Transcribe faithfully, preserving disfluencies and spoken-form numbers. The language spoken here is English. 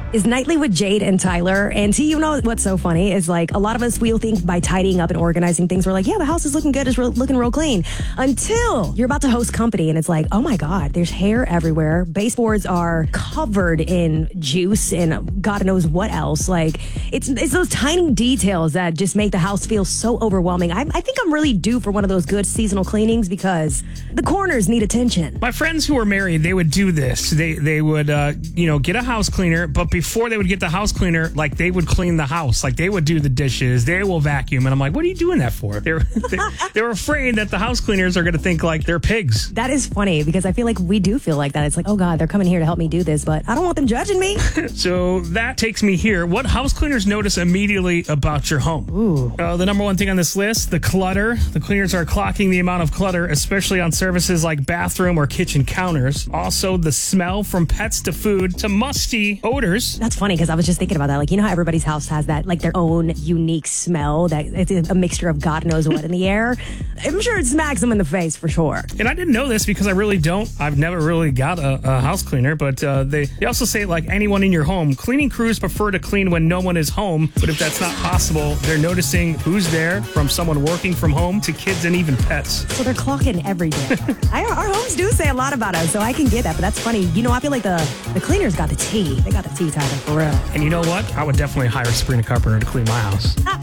is Nightly with Jade and Tyler. And see, you know what's so funny is like a lot of us, we'll think by tidying up and organizing things, we're like, yeah, the house is looking good. It's real, looking real clean. Until you're about to host company and it's like, oh my God, there's hair everywhere. Baseboards are covered in juice and God knows what else. Like it's it's those tiny details that just make the house feel so overwhelming. I, I think I'm really due for one of those good seasonal cleanings because the corners need attention. My friends who were married, they would do this. They they would, uh, you know, get a house cleaner, but before they would get the house cleaner, like they would clean the house. Like they would do the dishes. They will vacuum. And I'm like, what are you doing that for? They're, they, they were afraid that the house cleaners are going to think like they're pigs. That is funny because I feel like we do feel like that. It's like, oh God, they're coming here to help me do this, but I don't want them judging me. So that takes me here. What house cleaners notice immediately about your home? Ooh. Uh, the number one thing on this list, the clutter. The cleaners are clocking the amount of clutter, especially on surfaces like bathroom or kitchen counters. Also, the smell from pets to food to musty odors. That's funny because I was just thinking about that. Like, you know how everybody's house has that, like their own unique smell that it's a mixture of God knows what in the air. I'm sure it smacks them in the face for sure. And I didn't know this because I really don't. I've never really got a, a house cleaner, but uh, they, they also say like anyone in your home, cleaning crews prefer to clean when no one is home. But if that's not possible, they're noticing who's there, from someone working from home to kids and even pets. So they're clocking every day. I, our homes do say a lot about us, so I can get that. But that's funny. You know, I feel like the, the cleaners got the tea. They got the tea, Tyler, for real. And you know what? I would definitely hire Sabrina Carpenter to clean my house.